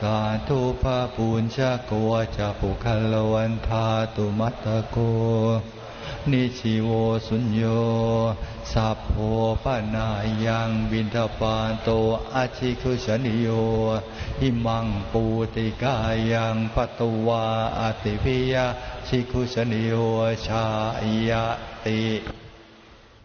สาธุภาปุญชโกจะปุคัลวันธาตุมัตตโกนิชิโวสุญโญสัพโพปนายังบิณฑปานโตอาชิคุชนิโยอิมังปูติกายังปัตตวาอติภิยาชิคุชนิโยชายติ